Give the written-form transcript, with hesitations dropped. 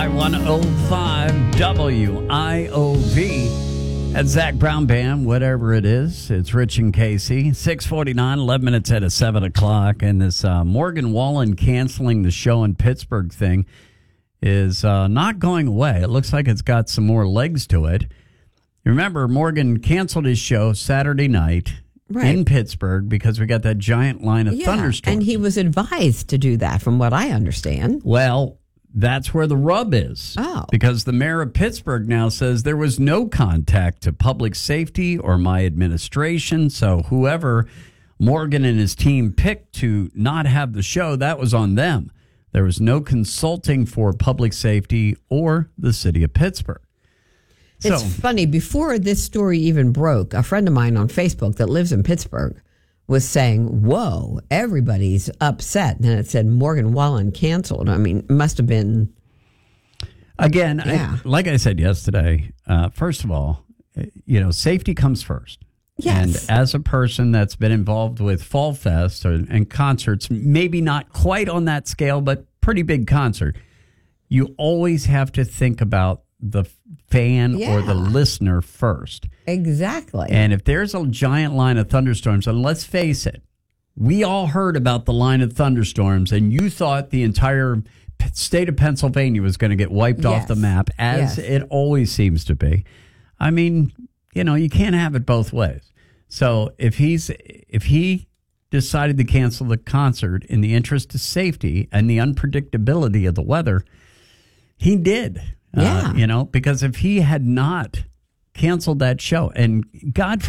Y105 WIOV. That's Zach Brown Band, whatever it is. It's Rich and Casey. 6:49, 11 minutes at 7 o'clock. And this Morgan Wallen canceling the show in Pittsburgh thing is not going away. It looks like it's got some more legs to it. You remember, Morgan canceled his show Saturday night in Pittsburgh because we got that giant line of thunderstorms. And he was advised to do that, from what I understand. Well, that's where the rub is. Oh. Because the mayor of Pittsburgh now says there was no contact to public safety or my administration. So whoever Morgan and his team picked to not have the show, that was on them. There was no consulting for public safety or the city of Pittsburgh. It's funny. Before this story even broke, a friend of mine on Facebook that lives in Pittsburgh was saying, whoa, everybody's upset. And it said Morgan Wallen canceled. I mean, it must have been. Again, like I said yesterday, first of all, safety comes first. Yes. And as a person that's been involved with Fall Fest and concerts, maybe not quite on that scale, but pretty big concert, you always have to think about the fan or the listener first. Exactly. And if there's a giant line of thunderstorms, and let's face it, we all heard about the line of thunderstorms, and you thought the entire state of Pennsylvania was going to get wiped off the map, as it always seems to be. I mean, you can't have it both ways. So if he decided to cancel the concert in the interest of safety and the unpredictability of the weather, he did. Because if he had not canceled that show, and God